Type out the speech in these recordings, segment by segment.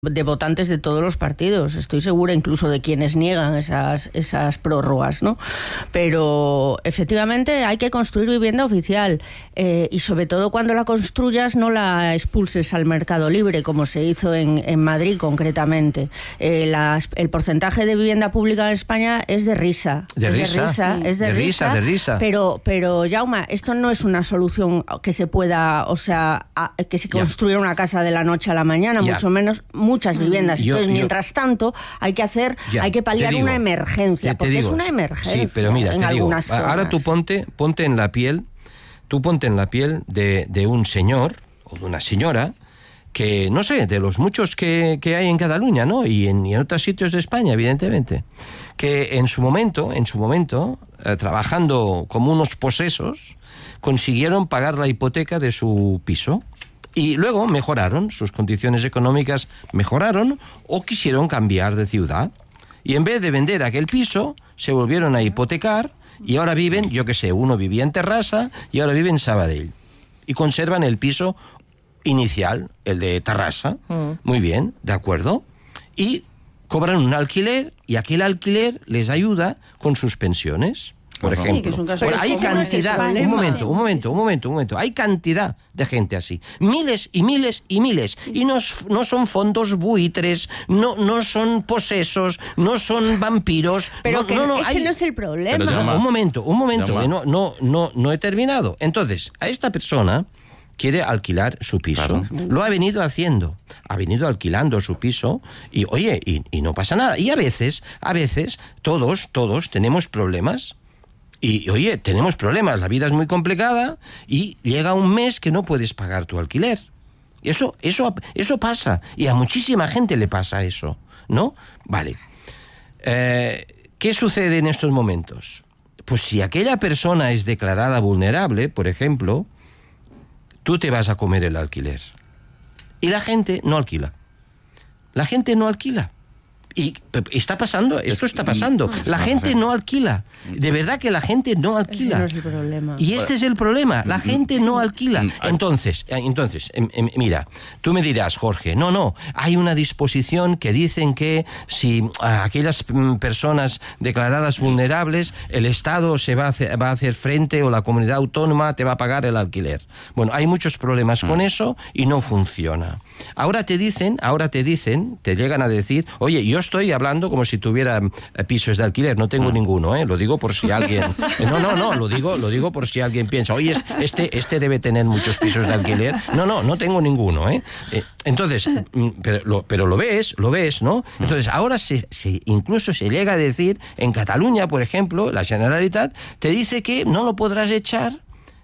de votantes de todos los partidos, estoy segura, incluso de quienes niegan esas prórrogas, ¿no? Pero efectivamente hay que construir vivienda oficial y sobre todo cuando la construyas no la expulses al mercado libre, como se hizo en Madrid concretamente. El porcentaje de vivienda pública en España es de risa. De risa. Pero Jaume, esto no es una solución que se pueda, que se construya una casa de la noche a la mañana, mucho menos muchas viviendas. Entonces, mientras tanto, hay que paliar una emergencia, porque es una emergencia. Sí, pero mira, te digo, ahora tú ponte en la piel de un señor o de una señora que, no sé, de los muchos que hay en Cataluña, ¿no? Y en otros sitios de España, evidentemente, que en su momento, trabajando como unos posesos, consiguieron pagar la hipoteca de su piso. Y luego mejoraron, sus condiciones económicas mejoraron o quisieron cambiar de ciudad. Y en vez de vender aquel piso, se volvieron a hipotecar y ahora viven, yo qué sé, uno vivía en Terrassa y ahora vive en Sabadell. Y conservan el piso inicial, el de Terrassa. Muy bien, de acuerdo. Y cobran un alquiler y aquel alquiler les ayuda con sus pensiones. Por ejemplo, hay cantidad, un momento, hay cantidad de gente así, miles y miles y miles, y no son fondos buitres, no son posesos, no son vampiros. Pero ese no es el problema. Un momento, no he terminado. Entonces, a esta persona quiere alquilar su piso. Claro. Lo ha venido haciendo. Ha venido alquilando su piso y, oye, y no pasa nada. Y a veces, todos tenemos problemas. Y, oye, tenemos problemas, la vida es muy complicada y llega un mes que no puedes pagar tu alquiler. Eso pasa, y a muchísima gente le pasa eso, ¿no? Vale. ¿Qué sucede en estos momentos? Pues si aquella persona es declarada vulnerable, por ejemplo, tú te vas a comer el alquiler. Y la gente no alquila. Y está pasando, esto está pasando. La gente no alquila. De verdad que la gente no alquila. Ese no es el problema. Y este es el problema. La gente no alquila. Entonces, mira, tú me dirás, Jorge, no, hay una disposición que dicen que si a aquellas personas declaradas vulnerables, el Estado se va a hacer frente o la comunidad autónoma te va a pagar el alquiler. Bueno, hay muchos problemas con eso y no funciona. Ahora te llegan a decir, oye, yo estoy hablando como si tuviera pisos de alquiler, no tengo ninguno, lo digo por si alguien... No, lo digo por si alguien piensa, oye, este debe tener muchos pisos de alquiler. No tengo ninguno, Entonces, pero lo ves, ¿no? Entonces, ahora incluso se llega a decir, en Cataluña, por ejemplo, la Generalitat te dice que no podrás echar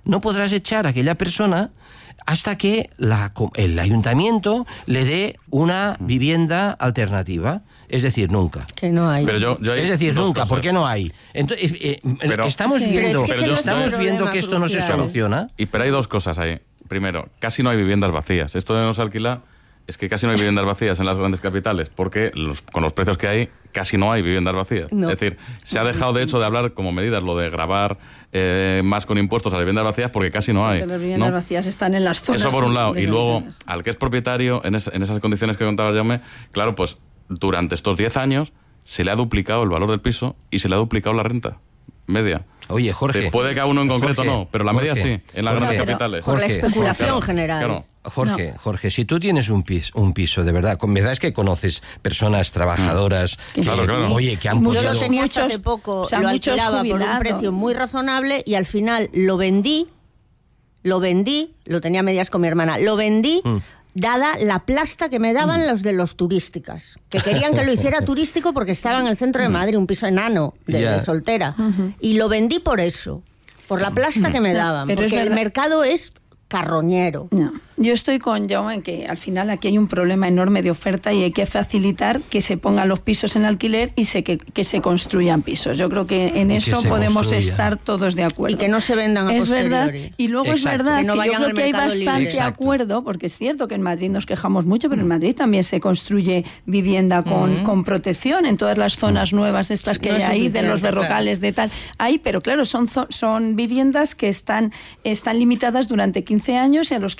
a aquella persona hasta que el ayuntamiento le dé una vivienda alternativa. Es decir, nunca. Que no hay. Pero es decir, nunca, ¿por qué no hay? Entonces, estamos viendo que esto no se soluciona. Pero hay dos cosas ahí. Primero, casi no hay viviendas vacías. Esto de no se alquila es que casi no hay viviendas vacías en las grandes capitales, porque con los precios que hay, casi no hay viviendas vacías. No. Es decir, se ha dejado de hecho de hablar como medidas lo de gravar más con impuestos a las viviendas vacías, porque casi no hay. Porque las viviendas vacías están en las zonas. Eso por un lado. Y luego, al que es propietario, en esas condiciones que contaba Jaume, claro, pues durante estos 10 años se le ha duplicado el valor del piso y se le ha duplicado la renta media. Oye, Jorge. Puede que a uno en concreto no, pero la media sí, en las grandes capitales. Por la especulación general. Claro. Jorge, si tú tienes un piso, de verdad es que conoces personas trabajadoras claro. Oye, que han podido... Yo lo tenía hasta hace poco, lo alquilaba por un precio muy razonable y al final lo vendí, lo tenía a medias con mi hermana, lo vendí dada la plasta que me daban los de los turísticas, que querían que lo hiciera turístico porque estaba en el centro de Madrid, un piso enano de soltera. Y lo vendí por eso, por la plasta que me daban, porque el mercado es carroñero. No. Yo estoy con Jaume en que al final aquí hay un problema enorme de oferta y hay que facilitar que se pongan los pisos en alquiler y que se construyan pisos. Yo creo que en eso podemos estar todos de acuerdo. Y que no se vendan a posteriori. Verdad. Y luego es verdad que yo creo que hay bastante acuerdo, porque es cierto que en Madrid nos quejamos mucho, pero en Madrid también se construye vivienda con protección en todas las zonas nuevas estas que hay ahí, de los berrocales, de tal. Hay, pero claro, son viviendas que están limitadas durante 15 años y a los 15 años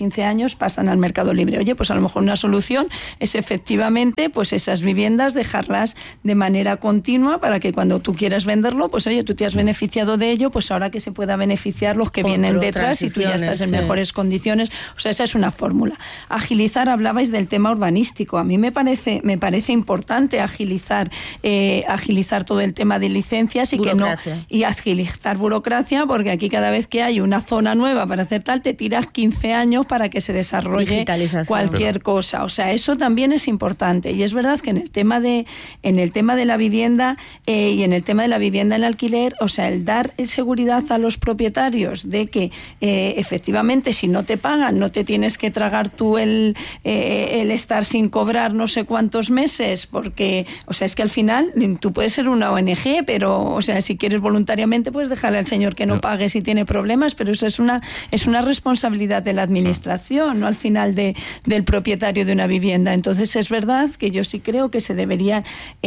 años pasan al mercado libre. Oye, pues a lo mejor una solución es efectivamente pues esas viviendas dejarlas de manera continua para que cuando tú quieras venderlo, pues oye, tú te has beneficiado de ello, pues ahora que se pueda beneficiar los que vienen detrás y tú ya estás en mejores condiciones. O sea, esa es una fórmula. Agilizar, hablabais del tema urbanístico. A mí me parece importante agilizar todo el tema de licencias y agilizar burocracia, porque aquí cada vez que hay una zona nueva para hacer tal, te tiras 15 años para que se desarrolle cualquier cosa. O sea, eso también es importante. Y es verdad que en el tema de la vivienda y en el tema de la vivienda en alquiler, o sea, el dar seguridad a los propietarios de que efectivamente si no te pagan no te tienes que tragar tú el estar sin cobrar no sé cuántos meses, porque, o sea, es que al final tú puedes ser una ONG, pero, o sea, si quieres voluntariamente puedes dejarle al señor que no pague si tiene problemas, pero eso es una responsabilidad de la administración, no al final del propietario de una vivienda. Entonces es verdad que yo sí creo que se debería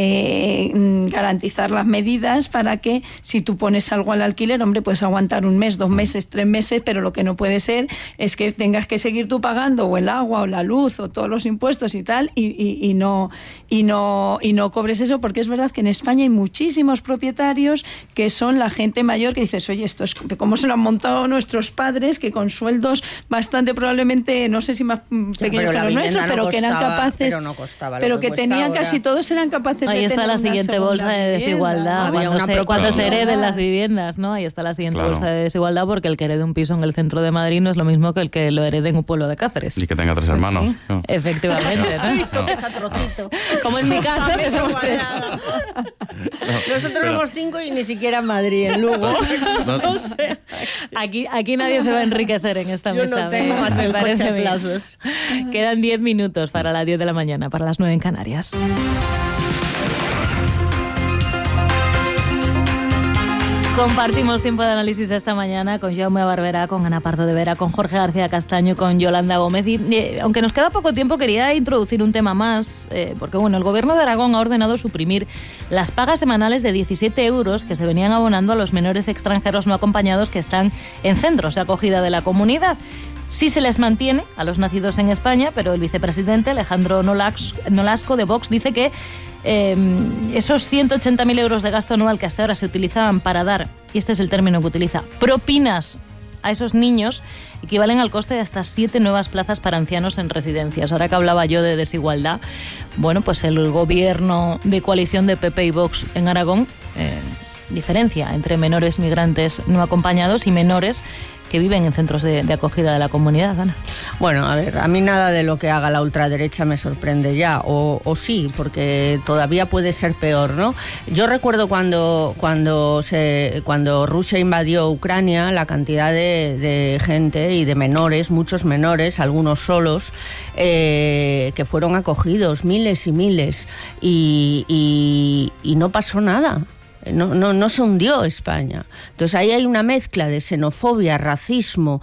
garantizar las medidas para que si tú pones algo al alquiler, hombre, puedes aguantar un mes, 2 meses, 3 meses, pero lo que no puede ser es que tengas que seguir tú pagando o el agua o la luz o todos los impuestos y tal y no cobres eso, porque es verdad que en España hay muchísimos propietarios que son la gente mayor que dices, oye, esto es como se lo han montado nuestros padres, que con sueldos bastante probablemente, no sé si más pequeños que los nuestros, pero que eran capaces, pero que tenían casi todos eran capaces de tener. Ahí está la siguiente bolsa de desigualdad, cuando se hereden las viviendas, ¿no? Ahí está la siguiente bolsa de desigualdad, porque el que herede un piso en el centro de Madrid no es lo mismo que el que lo herede en un pueblo de Cáceres. Y que tenga 3 hermanos. Sí. No. Efectivamente, ¿no? Como en mi caso, que somos 3. Nosotros somos 5 y ni siquiera en Madrid, en Lugo. No sé. Aquí nadie se va a enriquecer en esta mesa. Yo no tengo más que el coche de plazos. Quedan 10 minutos para las 10 de la mañana, para las 9 en Canarias. Compartimos tiempo de análisis esta mañana con Jaume Barberá, con Ana Pardo de Vera, con Jorge García Castaño, con Yolanda Gómez. Y aunque nos queda poco tiempo, quería introducir un tema más, porque bueno, el Gobierno de Aragón ha ordenado suprimir las pagas semanales de 17 euros que se venían abonando a los menores extranjeros no acompañados que están en centros de acogida de la comunidad. Sí se les mantiene a los nacidos en España, pero el vicepresidente Alejandro Nolasco de Vox dice que esos 180.000 euros de gasto anual que hasta ahora se utilizaban para dar, y este es el término que utiliza, propinas a esos niños, equivalen al coste de hasta 7 nuevas plazas para ancianos en residencias. Ahora que hablaba yo de desigualdad, bueno, pues el gobierno de coalición de PP y Vox en Aragón diferencia entre menores migrantes no acompañados y menores que viven en centros de acogida de la comunidad, Ana. Bueno, a ver, a mí nada de lo que haga la ultraderecha me sorprende ya, o sí, porque todavía puede ser peor, ¿no? Yo recuerdo cuando Rusia invadió Ucrania, la cantidad de gente y de menores, muchos menores, algunos solos, que fueron acogidos, miles y miles, y no pasó nada. No se hundió España. Entonces ahí hay una mezcla de xenofobia, racismo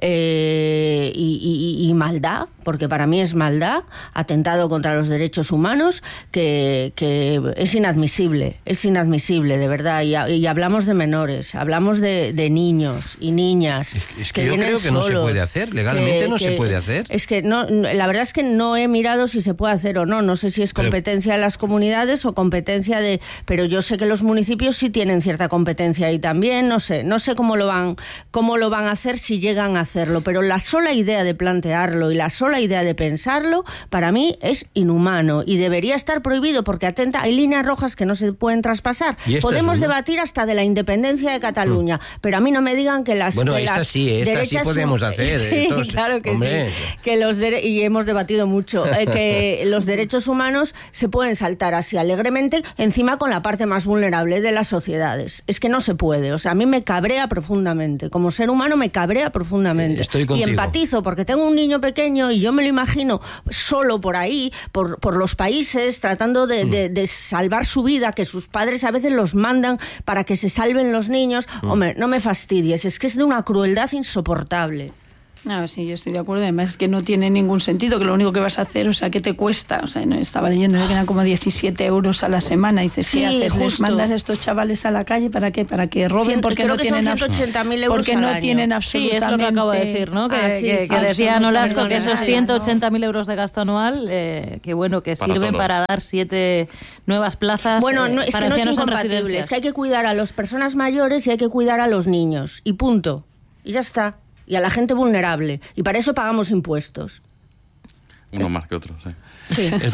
y maldad, porque para mí es maldad, atentado contra los derechos humanos, que es inadmisible, de verdad. Y hablamos de menores, hablamos de niños y niñas. Es que yo creo que no se puede hacer, legalmente no se puede hacer. Es que no, la verdad es que no he mirado si se puede hacer o no. No sé si es competencia de las comunidades o competencia de... Pero yo sé que los municipios sí tienen cierta competencia ahí también, no sé cómo lo van a hacer, si llegan a hacerlo, pero la sola idea de plantearlo y la sola idea de pensarlo, para mí es inhumano y debería estar prohibido porque atenta, hay líneas rojas que no se pueden traspasar. Podemos debatir hasta de la independencia de Cataluña, pero a mí no me digan que las... Bueno, esta sí podemos hacer. Sí, claro que hombre. Sí. Y hemos debatido mucho, que los derechos humanos se pueden saltar así alegremente, encima con la parte más vulnerable de las sociedades. Es que no se puede. O sea, a mí me cabrea profundamente. Como ser humano me cabrea profundamente. Estoy contigo. Y empatizo porque tengo un niño pequeño y yo me lo imagino solo por ahí, por los países, tratando de salvar su vida, que sus padres a veces los mandan para que se salven los niños. Hombre, no me fastidies. Es que es de una crueldad insoportable. No, sí, yo estoy de acuerdo. Además es que no tiene ningún sentido, que lo único que vas a hacer, o sea, ¿qué te cuesta? O sea, no, estaba leyendo que eran como 17 euros a la semana. Dices, sí, ¿qué haces? Justo. ¿Les mandas a estos chavales a la calle para qué? ¿Para que roben? Porque no tienen 180.000 euros porque no tienen absolutamente... Sí, es lo que acabo de decir, ¿no? Que decía Nolasco que esos 180.000 euros de gasto anual, que bueno, que sirven para dar 7 nuevas plazas. Bueno, no, es para que no es ancianos en incompatible, residencias. es que hay que cuidar a las personas mayores y hay que cuidar a los niños. Y punto. Y ya está. Y a la gente vulnerable. Y para eso pagamos impuestos. Uno más que otro, sí. Sí. El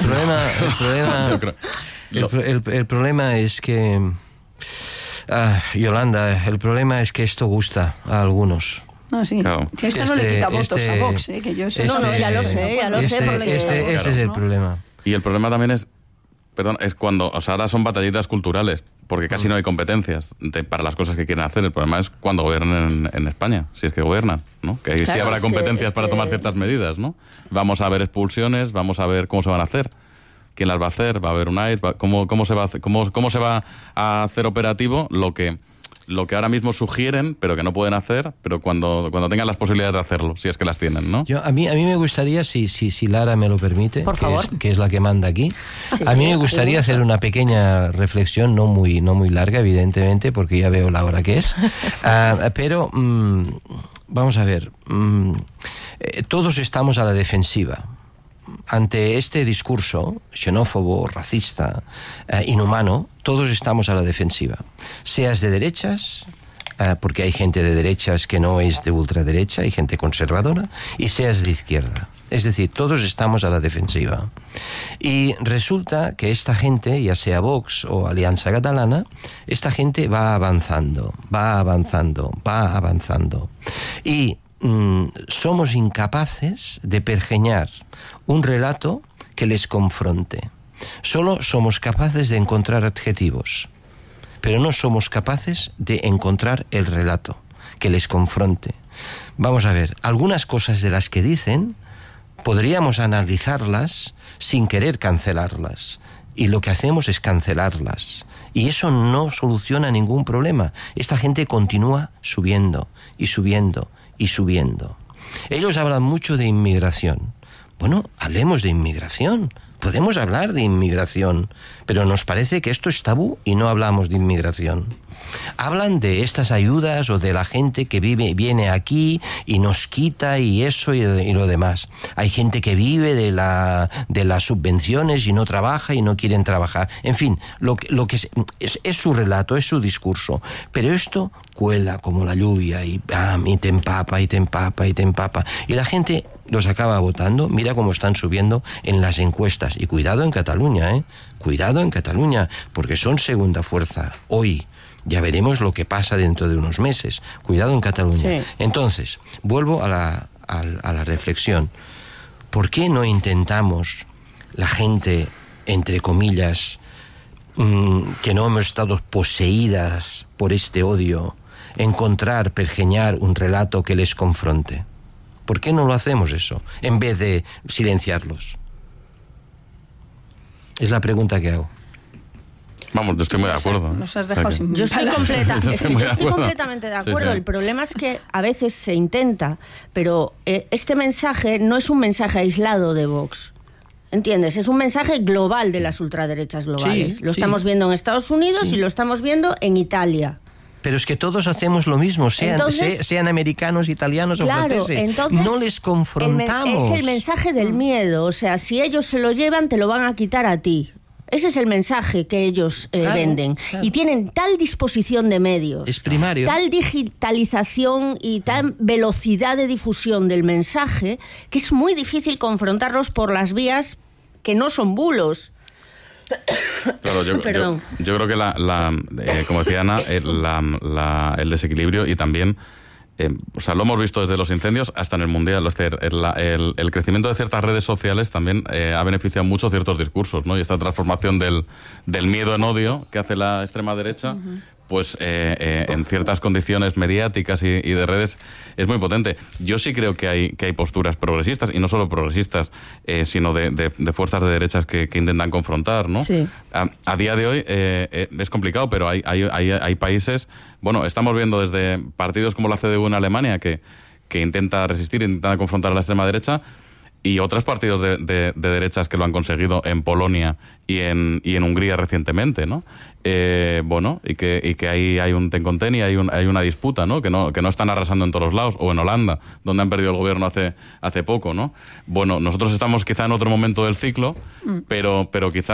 problema es que... Yolanda, el problema es que esto gusta a algunos. No, sí. Claro. Si esto no le quita votos a Vox, que yo sé. No, ya lo sé. Ese es el problema. Y el problema también es cuando, o sea, ahora son batallitas culturales, porque casi no hay competencias para las cosas que quieren hacer. El problema es cuando gobiernan en España, si es que gobiernan, ¿no? Que ahí sí habrá competencias para tomar ciertas medidas, ¿no? Vamos a ver expulsiones, vamos a ver cómo se van a hacer. ¿Quién las va a hacer? ¿Va a haber un AIR? ¿Cómo se va a hacer operativo lo que ahora mismo sugieren, pero que no pueden hacer, pero cuando tengan las posibilidades de hacerlo, si es que las tienen, ¿no? A mí me gustaría, si Lara me lo permite, por favor, que es la que manda aquí, a mí me gustaría hacer una pequeña reflexión, no muy larga, evidentemente, porque ya veo la hora que es, pero vamos a ver, todos estamos a la defensiva ante este discurso xenófobo, racista, inhumano. Todos estamos a la defensiva, seas de derechas, porque hay gente de derechas que no es de ultraderecha, hay gente conservadora, y seas de izquierda. Es decir, todos estamos a la defensiva. Y resulta que esta gente, ya sea Vox o Alianza Catalana, esta gente va avanzando. Y somos incapaces de pergeñar un relato que les confronte. Solo somos capaces de encontrar adjetivos, pero no somos capaces de encontrar el relato que les confronte. Vamos a ver, algunas cosas de las que dicen podríamos analizarlas sin querer cancelarlas, y lo que hacemos es cancelarlas, y eso no soluciona ningún problema. Esta gente continúa subiendo y subiendo y subiendo. Ellos hablan mucho de inmigración. Bueno, hablemos de inmigración. Podemos hablar de inmigración, pero nos parece que esto es tabú y no hablamos de inmigración. Hablan de estas ayudas o de la gente que viene aquí y nos quita y eso y lo demás. Hay gente que vive de las subvenciones y no trabaja y no quieren trabajar. En fin, lo que es su relato, es su discurso. Pero esto cuela como la lluvia y te empapa y te empapa y te empapa. Y la gente los acaba votando. Mira cómo están subiendo en las encuestas. Y cuidado en Cataluña, cuidado en Cataluña, porque son segunda fuerza hoy. Ya veremos lo que pasa dentro de unos meses. Cuidado en Cataluña. Sí. Entonces, vuelvo a la reflexión. ¿Por qué no intentamos la gente, entre comillas, que no hemos estado poseídas por este odio, pergeñar un relato que les confronte? ¿Por qué no lo hacemos eso, en vez de silenciarlos? Es la pregunta que hago. Vamos, estoy muy de acuerdo. Nos has dejado sin yo estoy completamente de acuerdo. Sí. El problema es que a veces se intenta, pero este mensaje no es un mensaje aislado de Vox. ¿Entiendes? Es un mensaje global de las ultraderechas globales. Lo estamos viendo en Estados Unidos y lo estamos viendo en Italia. Pero es que todos hacemos lo mismo, sean americanos, italianos o franceses. Entonces, no les confrontamos. Es el mensaje del miedo. O sea, si ellos se lo llevan, te lo van a quitar a ti. Ese es el mensaje que ellos venden. Claro. Y tienen tal disposición de medios, es primario, tal digitalización y tal velocidad de difusión del mensaje, que es muy difícil confrontarlos por las vías que no son bulos. Claro, yo creo que como decía Ana, el desequilibrio y también, o sea, lo hemos visto desde los incendios hasta en el Mundial. El crecimiento de ciertas redes sociales también ha beneficiado mucho ciertos discursos, ¿no? Y esta transformación del miedo en odio que hace la extrema derecha, pues en ciertas condiciones mediáticas y de redes es muy potente. Yo sí creo que hay posturas progresistas, y no solo progresistas, sino de fuerzas de derechas que intentan confrontar, ¿no? Sí. A día de hoy es complicado, pero hay países... Bueno, estamos viendo desde partidos como la CDU en Alemania que que intenta resistir, intenta confrontar a la extrema derecha, y otros partidos de derechas que lo han conseguido en Polonia y en Hungría recientemente, ¿no? Bueno, y que ahí hay un ten con ten y hay una disputa, ¿no? Que no están arrasando en todos los lados, o en Holanda, donde han perdido el gobierno hace poco, ¿no? Bueno, nosotros estamos quizá en otro momento del ciclo, pero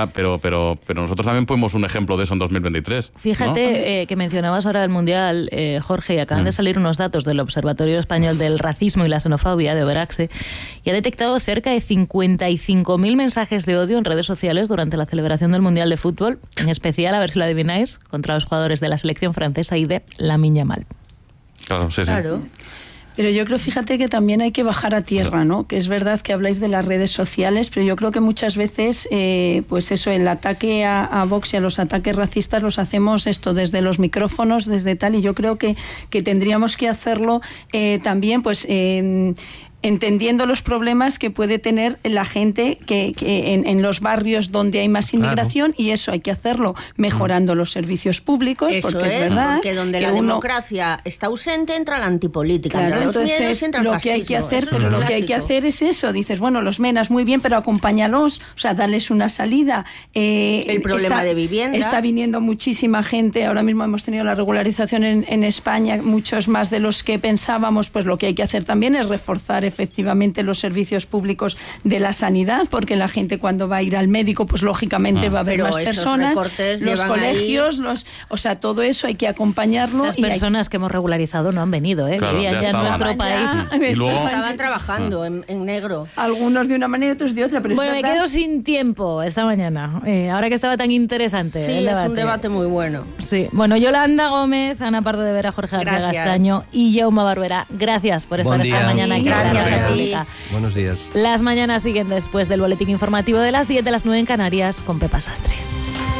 nosotros también fuimos un ejemplo de eso en 2023. Fíjate, ¿no? Que mencionabas ahora el Mundial, Jorge, y acaban de salir unos datos del Observatorio Español del Racismo y la Xenofobia, de Overaxe, y ha detectado cerca de 55.000 mensajes de odio en redes sociales durante la celebración del Mundial de Fútbol, en especial, a ver si lo adivináis, contra los jugadores de la selección francesa y de Lamine Yamal. Claro, sí. Claro. Pero yo creo, fíjate, que también hay que bajar a tierra, ¿no? Que es verdad que habláis de las redes sociales, pero yo creo que muchas veces, pues eso, el ataque a Vox y a los ataques racistas los hacemos desde los micrófonos, desde tal, y yo creo que tendríamos que hacerlo también, pues entendiendo los problemas que puede tener la gente que en los barrios donde hay más inmigración, claro. Y eso hay que hacerlo mejorando los servicios públicos, eso porque es verdad porque donde que la democracia está ausente entra la antipolítica, claro, entra los entonces miedos, entra el lo fascismo. Que hay que hacer, pero lo que hay que hacer es eso, dices, bueno, los menas muy bien, pero acompáñalos, o sea, dales una salida. El problema de vivienda. Está viniendo muchísima gente, ahora mismo hemos tenido la regularización en España, muchos más de los que pensábamos, pues lo que hay que hacer también es reforzar efectivamente los servicios públicos de la sanidad, porque la gente cuando va a ir al médico, pues lógicamente va a haber más personas, los colegios, o sea, todo eso hay que acompañarlo. Esas personas que hemos regularizado no han venido, claro, vivían ya en nuestro país. Y luego estaban trabajando en negro. Algunos de una manera y otros de otra. Pero bueno, me quedo sin tiempo esta mañana, ahora que estaba tan interesante el debate. Es un debate muy bueno. Sí. Bueno, Yolanda Gómez, Ana Pardo de Vera, Jorge García Castaño y Jaume Barberá, gracias por estar esta mañana aquí. Gracias a ti. Buenos días. Las mañanas siguen después del boletín informativo de las 10, de las 9 en Canarias, con Pepa Sastre.